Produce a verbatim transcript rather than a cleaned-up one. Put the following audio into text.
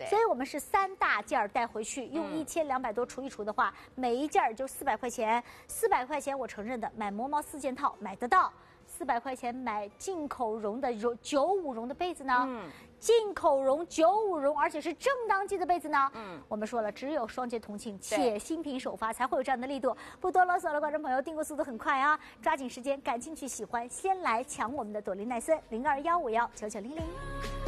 所以我们是三大件儿带回去，用一千两百多除一除的话，每一件儿就四百块钱。四百块钱，我承认的，买磨毛四件套买得到。四百块钱买进口绒的绒九五绒的被子呢？嗯，进口绒九五绒，而且是正当季的被子呢？嗯，我们说了，只有双节同庆且新品首发才会有这样的力度。不多啰嗦了，观众朋友，订购速度很快啊，抓紧时间，感兴趣喜欢，先来抢我们的朵琳奈森零二幺五幺九九零零。